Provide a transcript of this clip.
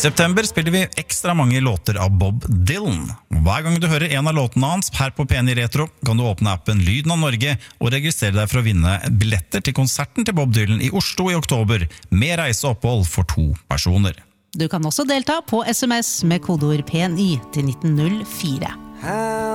september spiller vi ekstra mange låter av Bob Dylan. Hver gang du hører en av låtene hans her på P1 i Retro, kan du åpne appen Lyden av Norge og registrere deg for å vinne billetter til konserten til Bob Dylan i Oslo i oktober, med reiseopphold for 2 personer. Du kan også delta på SMS med kodeord PNY til 1904.